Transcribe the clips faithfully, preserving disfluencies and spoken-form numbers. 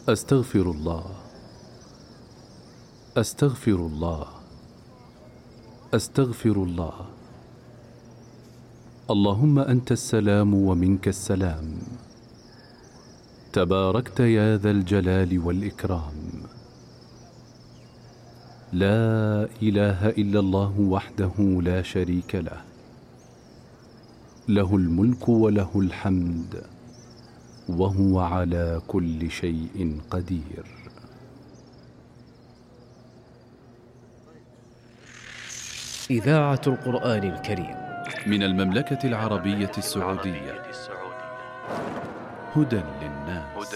أستغفر الله أستغفر الله أستغفر الله. اللهم أنت السلام ومنك السلام، تباركت يا ذا الجلال والإكرام. لا إله إلا الله وحده لا شريك له، له الملك وله الحمد وهو على كل شيء قدير. إذاعة القرآن الكريم من المملكة العربية السعودية. هدى للناس.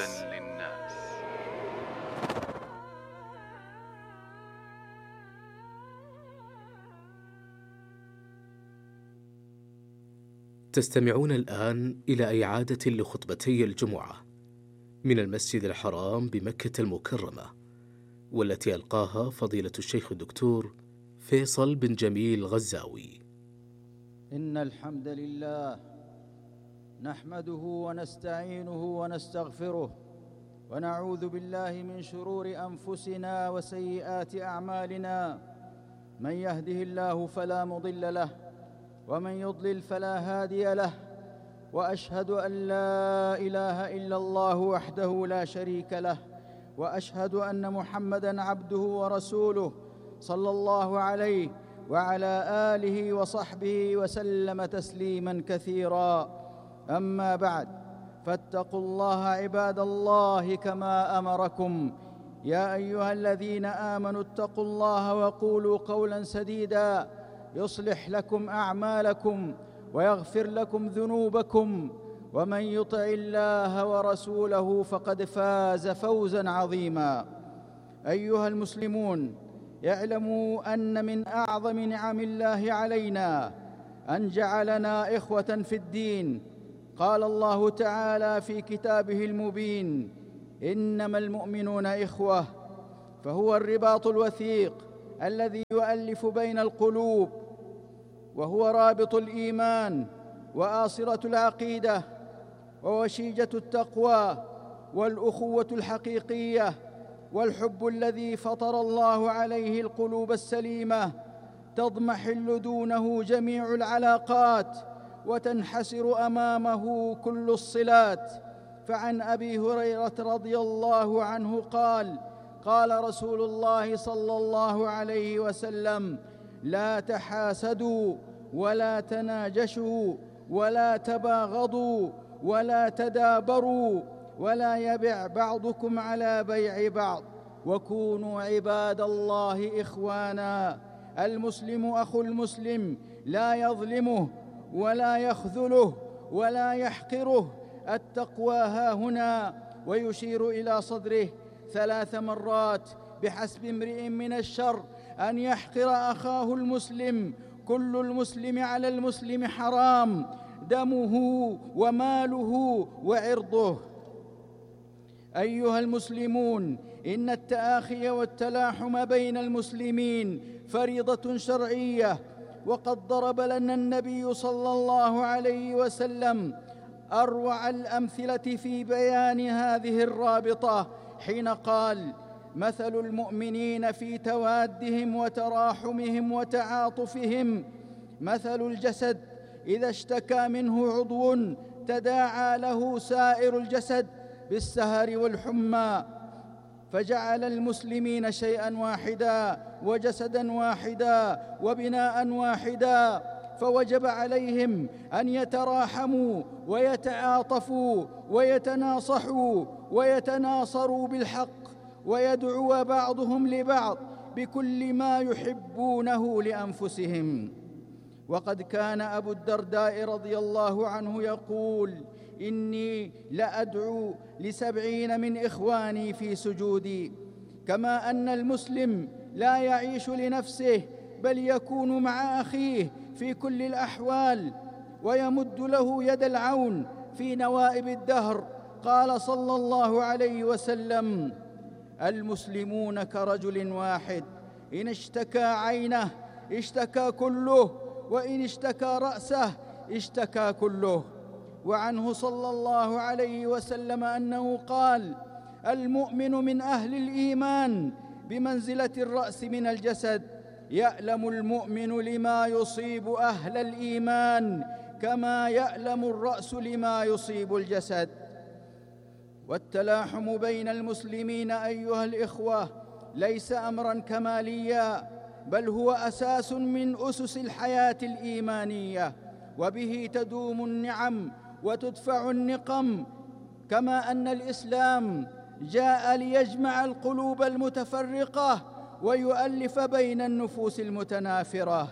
تستمعون الآن إلى إعادة لخطبتي الجمعة من المسجد الحرام بمكة المكرمة، والتي ألقاها فضيلة الشيخ الدكتور فيصل بن جميل غزاوي. إن الحمد لله نحمده ونستعينه ونستغفره، ونعوذ بالله من شرور أنفسنا وسيئات أعمالنا. من يهده الله فلا مضل له، ومن يضلل فلا هادي له. وأشهد أن لا إله إلا الله وحده لا شريك له، وأشهد أن محمدًا عبده ورسوله صلى الله عليه وعلى آله وصحبه وسلم تسليماً كثيراً. أما بعد، فاتقوا الله عباد الله كما أمركم. يا أيها الذين آمنوا اتقوا الله وقولوا قولاً سديداً يصلح لكم أعمالكم ويغفر لكم ذنوبكم، ومن يطع الله ورسوله فقد فاز فوزاً عظيماً. أيها المسلمون، اعلموا أن من أعظم نعم الله علينا أن جعلنا إخوة في الدين. قال الله تعالى في كتابه المبين: إنما المؤمنون إخوة. فهو الرباط الوثيق الذي يؤلف بين القلوب، وهو رابط الإيمان وآصرة العقيدة ووشيجة التقوى والأخوة الحقيقية، والحب الذي فطر الله عليه القلوب السليمة، تضمحل دونه جميع العلاقات وتنحسر أمامه كل الصلات. فعن أبي هريرة رضي الله عنه قال: قال رسول الله صلى الله عليه وسلم: لا تحاسدوا ولا تناجشوا ولا تباغضوا ولا تدابروا، ولا يبع بعضكم على بيع بعض، وكونوا عباد الله إخوانا. المسلم أخو المسلم لا يظلمه ولا يخذله ولا يحقره. التقوى هاهنا، ويشير إلى صدره ثلاث مرات: بحسب امرئ من الشر أن يحقر أخاه المسلم، كل المسلم على المسلم حرام، دمه وماله وعرضه. أيها المسلمون، إن التآخي والتلاحم بين المسلمين فريضة شرعية، وقد ضرب لنا النبي صلى الله عليه وسلم أروع الأمثلة في بيان هذه الرابطة، حين قال: مثل المؤمنين في توادهم وتراحمهم وتعاطفهم مثل الجسد إذا اشتكى منه عضو تداعى له سائر الجسد بالسهر والحمى. فجعل المسلمين شيئا واحدا وجسدا واحدا وبناء واحدا، فوجب عليهم أن يتراحموا ويتعاطفوا ويتناصحوا ويتناصروا بالحق، ويدعو بعضهم لبعض بكل ما يحبونه لأنفسهم. وقد كان أبو الدرداء رضي الله عنه يقول: إني لأدعو لسبعين من إخواني في سجودي. كما أن المسلم لا يعيش لنفسه، بل يكون مع أخيه في كل الأحوال، ويمد له يد العون في نوائب الدهر. قال صلى الله عليه وسلم: المسلمون كرجل واحد، إن اشتكى عينه اشتكى كله، وإن اشتكى رأسه اشتكى كله. وعنه صلى الله عليه وسلم أنه قال: المؤمن من أهل الإيمان بمنزلة الرأس من الجسد، يألم المؤمن لما يصيب أهل الإيمان كما يألم الرأس لما يصيب الجسد. والتلاحم بين المسلمين أيها الإخوة ليس أمراً كمالياً، بل هو أساس من أسس الحياة الإيمانية، وبه تدوم النعم وتدفع النقم، كما أن الإسلام جاء ليجمع القلوب المتفرقة ويؤلف بين النفوس المتنافرة.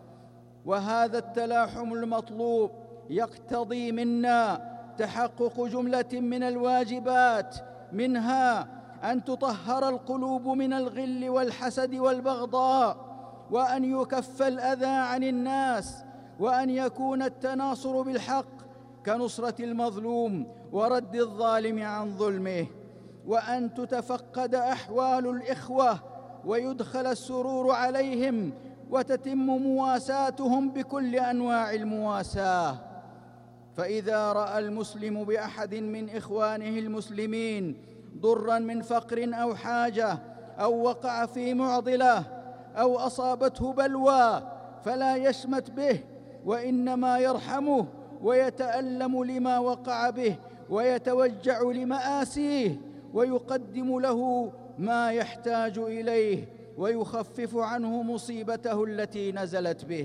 وهذا التلاحم المطلوب يقتضي منا تحقق جملة من الواجبات، منها أن تطهر القلوب من الغل والحسد والبغضاء، وأن يكف الأذى عن الناس، وأن يكون التناصر بالحق كنصرة المظلوم ورد الظالم عن ظلمه، وأن تتفقد أحوال الإخوة ويدخل السرور عليهم وتتم مواساتهم بكل أنواع المواساة. فإذا رأى المسلم بأحد من إخوانه المسلمين ضراً من فقر أو حاجة، أو وقع في معضلة، أو أصابته بلوى، فلا يشمت به، وإنما يرحمه ويتألم لما وقع به ويتوجع لمآسيه، ويقدم له ما يحتاج إليه ويخفف عنه مصيبته التي نزلت به.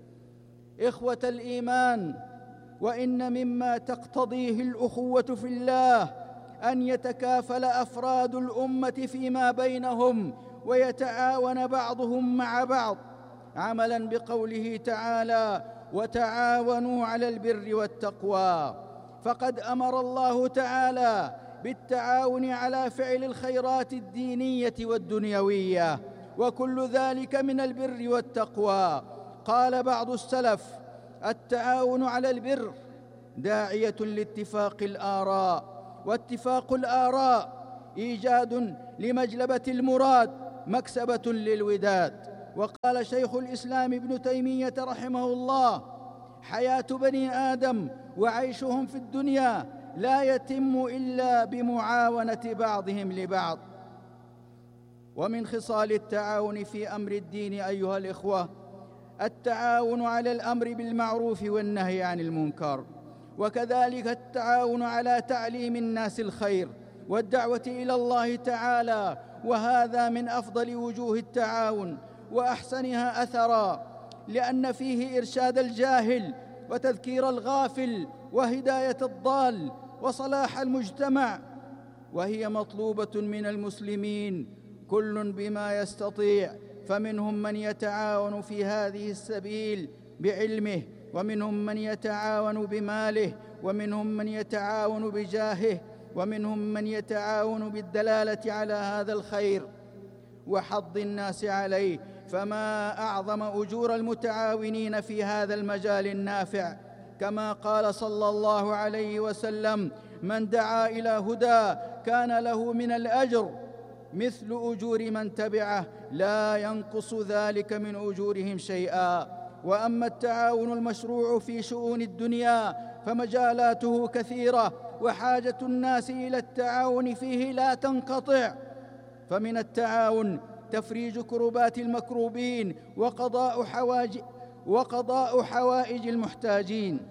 إخوة الإيمان، وإن مما تقتضيه الأخوة في الله أن يتكافل أفراد الأمة فيما بينهم ويتعاون بعضهم مع بعض، عملاً بقوله تعالى: وتعاونوا على البر والتقوى. فقد أمر الله تعالى بالتعاون على فعل الخيرات الدينية والدنيوية، وكل ذلك من البر والتقوى. قال بعض السلف: التعاون على البر داعية لاتفاق الآراء، واتفاق الآراء إيجاد لمجلبة المراد، مكسبة للوداد. وقال شيخ الإسلام ابن تيمية رحمه الله: حياة بني آدم وعيشهم في الدنيا لا يتم إلا بمعاونة بعضهم لبعض. ومن خصال التعاون في أمر الدين أيها الإخوة التعاون على الأمر بالمعروف والنهي عن المنكر، وكذلك التعاون على تعليم الناس الخير والدعوة إلى الله تعالى، وهذا من أفضل وجوه التعاون وأحسنها أثراً، لأن فيه إرشاد الجاهل وتذكير الغافل وهداية الضال وصلاح المجتمع. وهي مطلوبة من المسلمين كل بما يستطيع، فمنهم من يتعاون في هذه السبيل بعلمه، ومنهم من يتعاون بماله، ومنهم من يتعاون بجاهه، ومنهم من يتعاون بالدلالة على هذا الخير وحض الناس عليه. فما أعظم أجور المتعاونين في هذا المجال النافع، كما قال صلى الله عليه وسلم: من دعا إلى هدى كان له من الأجر مثل أجور من تبعه لا ينقص ذلك من أجورهم شيئا. وأما التعاون المشروع في شؤون الدنيا فمجالاته كثيرة، وحاجة الناس إلى التعاون فيه لا تنقطع. فمن التعاون تفريج كربات المكروبين وقضاء حوائج وقضاء حوائج المحتاجين.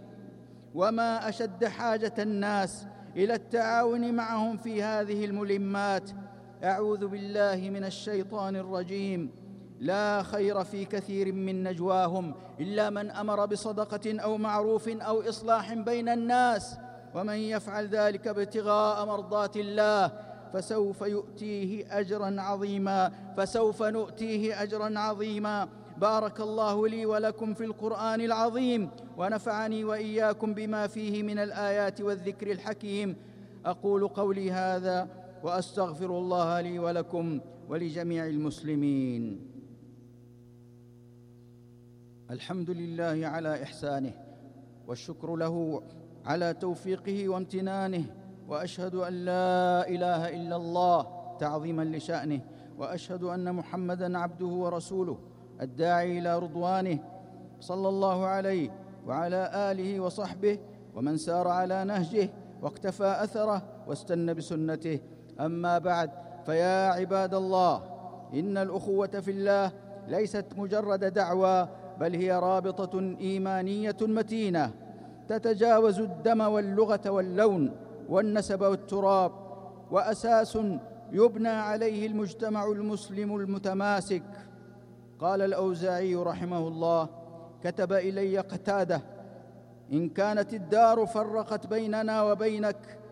وما أشد حاجة الناس إلى التعاون معهم في هذه الملمات. أعوذ بالله من الشيطان الرجيم: لا خير في كثير من نجواهم إلا من أمر بصدقة أو معروف أو إصلاح بين الناس، ومن يفعل ذلك ابتغاء مرضات الله فسوف يؤتيه أجرا عظيما فسوف نؤتيه أجرا عظيما. بارك الله لي ولكم في القرآن العظيم، ونفعني وإياكم بما فيه من الآيات والذكر الحكيم. أقول قولي هذا وأستغفر الله لي ولكم ولجميع المسلمين. الحمد لله على إحسانه، والشكر له على توفيقه وامتنانه، وأشهد أن لا إله إلا الله تعظيما لشأنه، وأشهد أن محمدًا عبده ورسوله الداعي إلى رضوانه، صلى الله عليه وعلى آله وصحبه ومن سار على نهجه واقتفى أثره واستنى بسنته. أما بعد، فيا عباد الله، إن الأخوة في الله ليست مجرد دعوى، بل هي رابطة إيمانية متينة تتجاوز الدم واللغة واللون والنسب والتراب، وأساس يبنى عليه المجتمع المسلم المتماسك. قال الأوزاعي رحمه الله: كتب إلي قتادة: إن كانت الدار فرقت بيننا وبينك،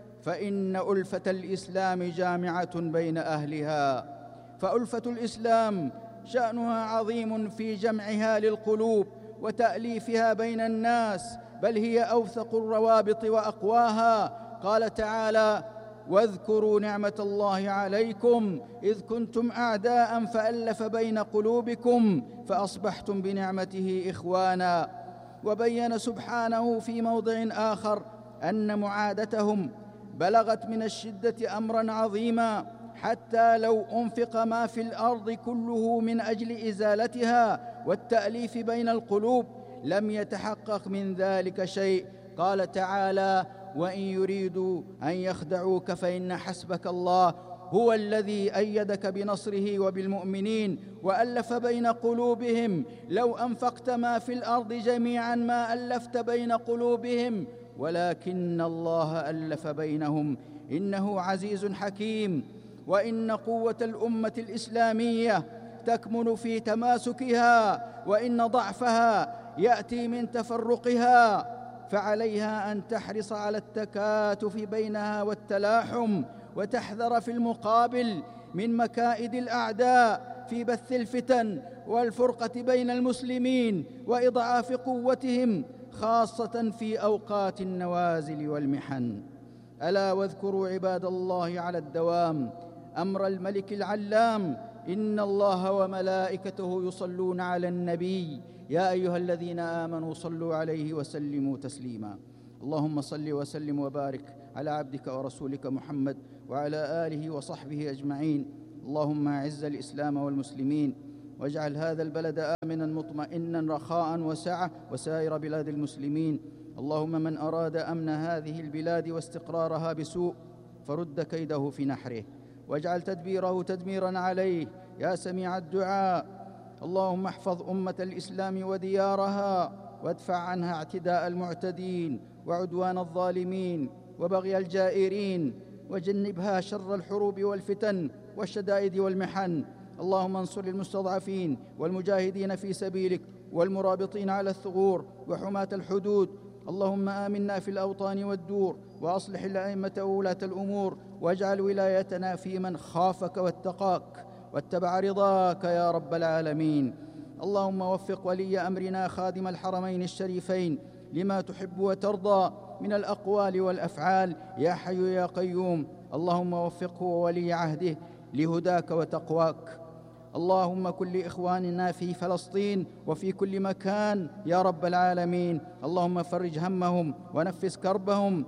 فإن ألفة الإسلام جامعة بين أهلها. فألفة الإسلام شأنها عظيم في جمعها للقلوب وتأليفها بين الناس، بل هي أوثق الروابط وأقواها. قال تعالى: واذكروا نعمة الله عليكم إذ كنتم أعداء فألف بين قلوبكم فأصبحتم بنعمته إخوانا. وبين سبحانه في موضع آخر أن معادتهم بلغت من الشدة أمرا عظيما، حتى لو أنفق ما في الأرض كله من أجل إزالتها والتأليف بين القلوب لم يتحقق من ذلك شيء. قال تعالى: وإن يريدوا أن يخدعوك فإن حسبك الله هو الذي أيدك بنصره وبالمؤمنين وألف بين قلوبهم لو أنفقت ما في الأرض جميعا ما ألفت بين قلوبهم ولكن الله ألف بينهم إنه عزيز حكيم. وإن قوة الأمة الإسلامية تكمن في تماسكها، وإن ضعفها يأتي من تفرقها، فعليها أن تحرص على التكاتف بينها والتلاحم، وتحذر في المقابل من مكائد الأعداء في بث الفتن والفرقة بين المسلمين وإضعاف قوتهم، خاصة في أوقات النوازل والمحن. ألا واذكروا عباد الله على الدوام أمر الملك العلام: إن الله وملائكته يصلون على النبي يا أيها الذين آمنوا صلوا عليه وسلموا تسليما. اللهم صل وسلم وبارك على عبدك ورسولك محمد وعلى آله وصحبه أجمعين. اللهم أعز الإسلام والمسلمين، واجعل هذا البلد آمنا مطمئنا رخاء وسعة، وسائر بلاد المسلمين. اللهم من أراد أمن هذه البلاد واستقرارها بسوء فرد كيده في نحره، واجعل تدبيره تدميرا عليه يا سميع الدعاء. اللهم احفظ أمة الإسلام وديارها، وادفع عنها اعتداء المعتدين وعدوان الظالمين وبغي الجائرين، وجنبها شر الحروب والفتن والشدائد والمحن. اللهم انصر المستضعفين والمجاهدين في سبيلك والمرابطين على الثغور وحماة الحدود. اللهم آمنا في الأوطان والدور، وأصلح الأئمة وولاة الأمور، واجعل ولايتنا في من خافك واتقاك واتبع رضاك يا رب العالمين. اللهم وفق ولي أمرنا خادم الحرمين الشريفين لما تحب وترضى من الأقوال والأفعال يا حي يا قيوم. اللهم وفقه وولي عهده لهداك وتقواك. اللهم كن لإخواننا في فلسطين وفي كل مكان يا رب العالمين. اللهم فرج همهم ونفس كربهم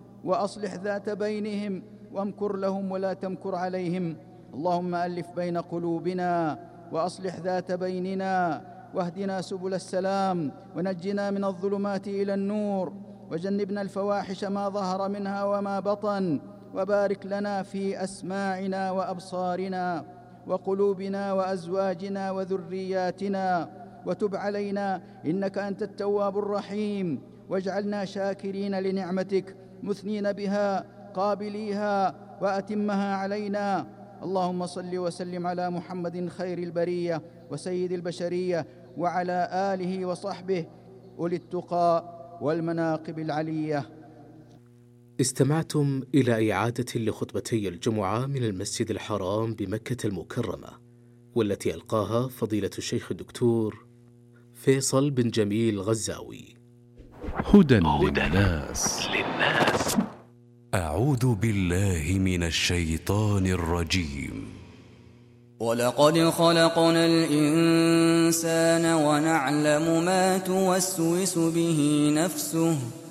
وأصلح ذات بينهم، وامكر لهم ولا تمكر عليهم. اللهم ألف بين قلوبنا وأصلح ذات بيننا، واهدنا سبل السلام، ونجنا من الظلمات إلى النور، وجنبنا الفواحش ما ظهر منها وما بطن، وبارك لنا في أسماعنا وأبصارنا وقلوبنا وأزواجنا وذرياتنا، وتب علينا إنك أنت التواب الرحيم، واجعلنا شاكرين لنعمتك مثنين بها قابليها وأتمها علينا. اللهم صل وسلم على محمد خير البرية وسيد البشرية وعلى آله وصحبه أولي التقى والمناقب العلية. استمعتم إلى إعادة لخطبتي الجمعة من المسجد الحرام بمكة المكرمة، والتي ألقاها فضيلة الشيخ الدكتور فيصل بن جميل غزاوي. هدى للناس. للناس. أعوذ بالله من الشيطان الرجيم. ولقد خلقنا الإنسان ونعلم ما توسوس به نفسه